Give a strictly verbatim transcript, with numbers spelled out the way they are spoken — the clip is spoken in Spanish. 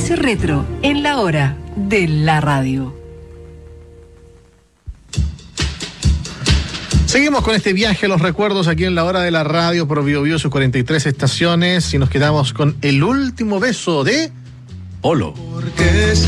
Espacio Retro en la hora de la radio. Seguimos con este viaje a los recuerdos aquí en la hora de la radio por Bio Bio, sus cuarenta y tres estaciones, y nos quedamos con el último beso de Polo.